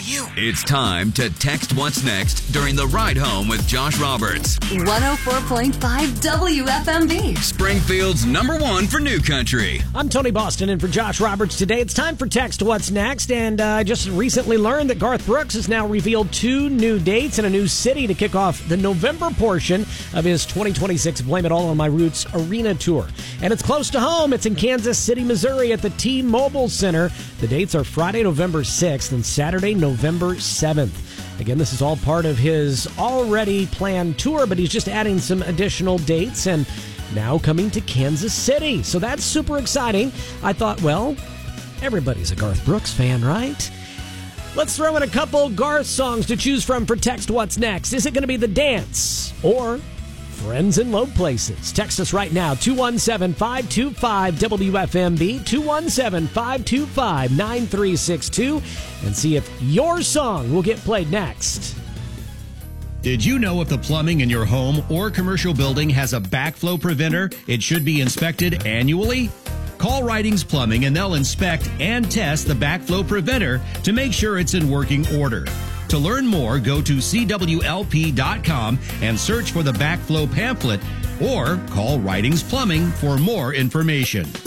you. It's time to text what's next during the ride home with Josh Roberts. 104.5 WFMB. Springfield's #1 for New Country. I'm Tony Boston in for Josh Roberts today. It's time for Text What's Next, and I just recently learned that Garth Brooks has now revealed 2 new dates and a new city to kick off the November portion of his 2026 Blame It All on My Roots Arena Tour. And it's close to home. It's in Kansas City, Missouri at the T-Mobile Center. The dates are Friday, November 6th and Saturday, November 7th. Again, this is all part of his already planned tour, but he's just adding some additional dates and now coming to Kansas City. So that's super exciting. I thought, well, everybody's a Garth Brooks fan, right? Let's throw in a couple Garth songs to choose from for Text What's Next. Is it going to be The Dance or Friends in Low Places? Text us right now, 217-525-WFMB, 217-525-9362, and see if your song will get played next. Did you know if the plumbing in your home or commercial building has a backflow preventer, it should be inspected annually? Call Ridings Plumbing and they'll inspect and test the backflow preventer to make sure it's in working order. To learn more, go to CWLP.com and search for the backflow pamphlet or call Ridings Plumbing for more information.